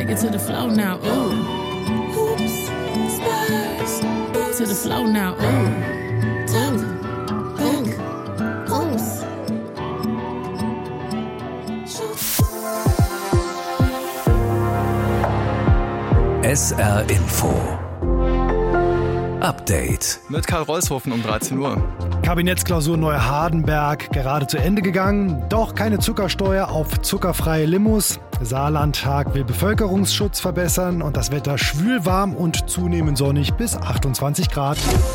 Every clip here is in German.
it to the flow now, ooh. Hoops, spurs, boots to the flow now, ooh. Tap, hook, hoops. SR Info Update mit Karl Rolshofen um 13 Uhr. Kabinettsklausur Neuhardenberg gerade zu Ende gegangen. Doch keine Zuckersteuer auf zuckerfreie Limos. Saarlandtag will Bevölkerungsschutz verbessern und das Wetter schwül warm und zunehmend sonnig bis 28 Grad.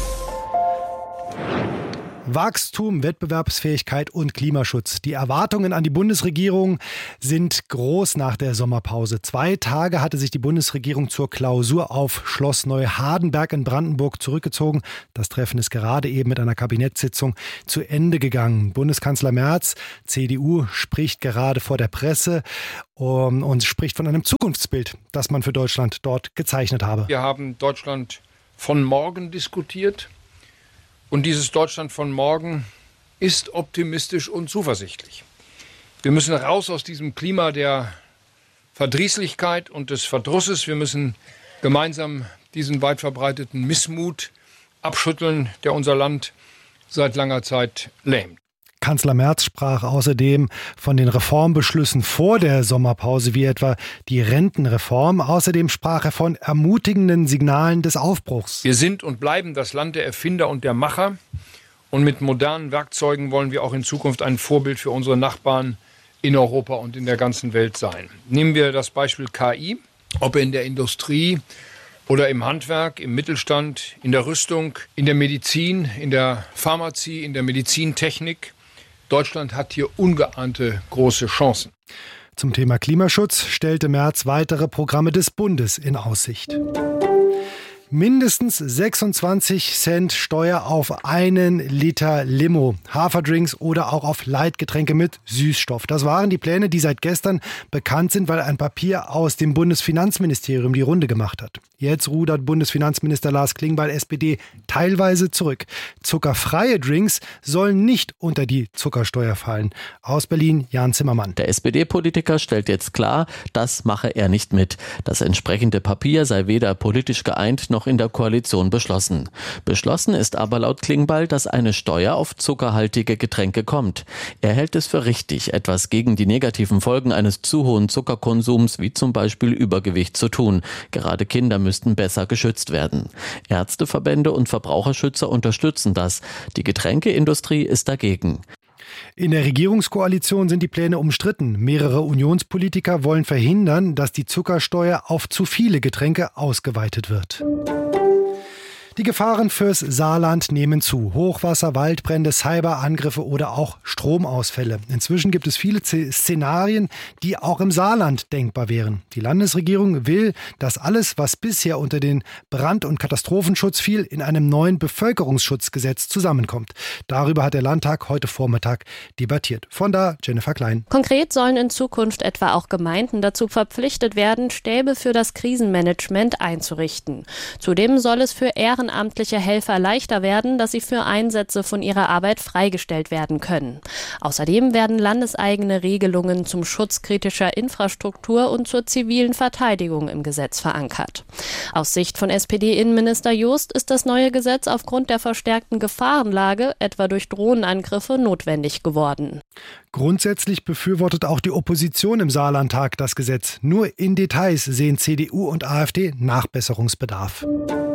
Wachstum, Wettbewerbsfähigkeit und Klimaschutz. Die Erwartungen an die Bundesregierung sind groß nach der Sommerpause. 2 Tage hatte sich die Bundesregierung zur Klausur auf Schloss Neuhardenberg in Brandenburg zurückgezogen. Das Treffen ist gerade eben mit einer Kabinettssitzung zu Ende gegangen. Bundeskanzler Merz, CDU, spricht gerade vor der Presse und spricht von einem Zukunftsbild, das man für Deutschland dort gezeichnet habe. Wir haben Deutschland von morgen diskutiert. Und dieses Deutschland von morgen ist optimistisch und zuversichtlich. Wir müssen raus aus diesem Klima der Verdrießlichkeit und des Verdrusses. Wir müssen gemeinsam diesen weit verbreiteten Missmut abschütteln, der unser Land seit langer Zeit lähmt. Kanzler Merz sprach außerdem von den Reformbeschlüssen vor der Sommerpause, wie etwa die Rentenreform. Außerdem sprach er von ermutigenden Signalen des Aufbruchs. Wir sind und bleiben das Land der Erfinder und der Macher. Und mit modernen Werkzeugen wollen wir auch in Zukunft ein Vorbild für unsere Nachbarn in Europa und in der ganzen Welt sein. Nehmen wir das Beispiel KI, ob in der Industrie oder im Handwerk, im Mittelstand, in der Rüstung, in der Medizin, in der Pharmazie, in der Medizintechnik. Deutschland hat hier ungeahnte große Chancen. Zum Thema Klimaschutz stellte Merz weitere Programme des Bundes in Aussicht. Mindestens 26 Cent Steuer auf 1 Liter Limo, Haferdrinks oder auch auf Leitgetränke mit Süßstoff. Das waren die Pläne, die seit gestern bekannt sind, weil ein Papier aus dem Bundesfinanzministerium die Runde gemacht hat. Jetzt rudert Bundesfinanzminister Lars Klingbeil, SPD, teilweise zurück. Zuckerfreie Drinks sollen nicht unter die Zuckersteuer fallen. Aus Berlin, Jan Zimmermann. Der SPD-Politiker stellt jetzt klar, das mache er nicht mit. Das entsprechende Papier sei weder politisch geeint noch in der Koalition beschlossen. Beschlossen ist aber laut Klingbeil, dass eine Steuer auf zuckerhaltige Getränke kommt. Er hält es für richtig, etwas gegen die negativen Folgen eines zu hohen Zuckerkonsums, wie zum Beispiel Übergewicht, zu tun. Gerade Kinder müssten besser geschützt werden. Ärzteverbände und Verbraucherschützer unterstützen das. Die Getränkeindustrie ist dagegen. In der Regierungskoalition sind die Pläne umstritten. Mehrere Unionspolitiker wollen verhindern, dass die Zuckersteuer auf zu viele Getränke ausgeweitet wird. Die Gefahren fürs Saarland nehmen zu. Hochwasser, Waldbrände, Cyberangriffe oder auch Stromausfälle. Inzwischen gibt es viele Szenarien, die auch im Saarland denkbar wären. Die Landesregierung will, dass alles, was bisher unter den Brand- und Katastrophenschutz fiel, in einem neuen Bevölkerungsschutzgesetz zusammenkommt. Darüber hat der Landtag heute Vormittag debattiert. Von da Jennifer Klein. Konkret sollen in Zukunft etwa auch Gemeinden dazu verpflichtet werden, Stäbe für das Krisenmanagement einzurichten. Zudem soll es für ehrenamtliche Helfer leichter werden, dass sie für Einsätze von ihrer Arbeit freigestellt werden können. Außerdem werden landeseigene Regelungen zum Schutz kritischer Infrastruktur und zur zivilen Verteidigung im Gesetz verankert. Aus Sicht von SPD-Innenminister Jost ist das neue Gesetz aufgrund der verstärkten Gefahrenlage, etwa durch Drohnenangriffe, notwendig geworden. Grundsätzlich befürwortet auch die Opposition im Saarlandtag das Gesetz. Nur in Details sehen CDU und AfD Nachbesserungsbedarf.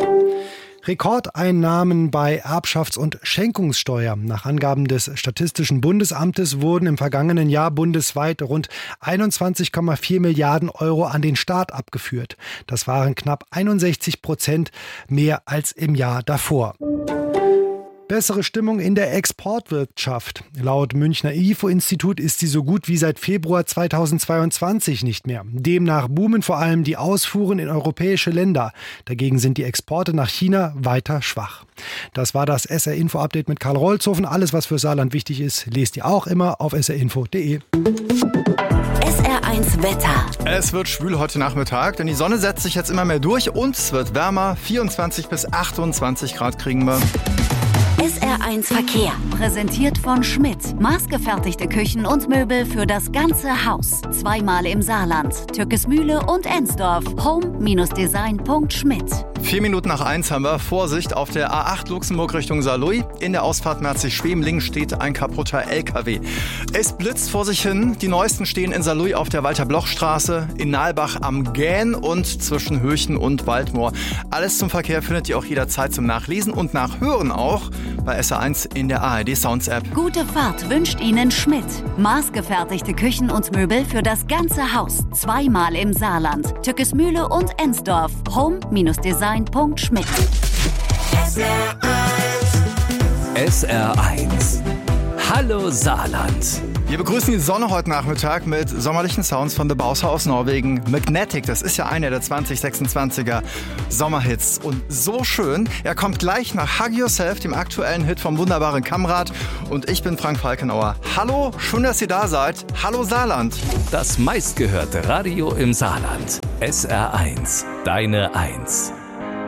Rekordeinnahmen bei Erbschafts- und Schenkungssteuer. Nach Angaben des Statistischen Bundesamtes wurden im vergangenen Jahr bundesweit rund 21,4 Milliarden Euro an den Staat abgeführt. Das waren knapp 61% mehr als im Jahr davor. Bessere Stimmung in der Exportwirtschaft. Laut Münchner IFO-Institut ist sie so gut wie seit Februar 2022 nicht mehr. Demnach boomen vor allem die Ausfuhren in europäische Länder. Dagegen sind die Exporte nach China weiter schwach. Das war das SR-Info-Update mit Karl Rolshofen. Alles, was für Saarland wichtig ist, lest ihr auch immer auf srinfo.de. SR1 Wetter. Es wird schwül heute Nachmittag, denn die Sonne setzt sich jetzt immer mehr durch und es wird wärmer. 24 bis 28 Grad kriegen wir. SR1 Verkehr, präsentiert von Schmidt. Maßgefertigte Küchen und Möbel für das ganze Haus. Zweimal im Saarland, Türkesmühle und Ensdorf. home-design.schmidt. 1:04 haben wir. Vorsicht auf der A8 Luxemburg Richtung Saarlouis. In der Ausfahrt Merzig-Schwemlingen steht ein kaputter LKW. Es blitzt vor sich hin. Die neuesten stehen in Saarlouis auf der Walter-Bloch-Straße, in Nalbach am Gähn und zwischen Höchen und Waldmoor. Alles zum Verkehr findet ihr auch jederzeit zum Nachlesen und Nachhören auch bei SR1 in der ARD Sounds App. Gute Fahrt wünscht Ihnen Schmidt. Maßgefertigte Küchen und Möbel für das ganze Haus. Zweimal im Saarland, Türkesmühle und Ensdorf. home-design.schmidt. SR1. Hallo Saarland. Wir begrüßen die Sonne heute Nachmittag mit sommerlichen Sounds von The Bowser aus Norwegen. Magnetic, das ist ja einer der 2026er Sommerhits. Und so schön, er kommt gleich nach Hug Yourself, dem aktuellen Hit vom wunderbaren Kamrat. Und ich bin Frank Falkenauer. Hallo, schön, dass ihr da seid. Hallo Saarland. Das meistgehörte Radio im Saarland. SR1, deine 1.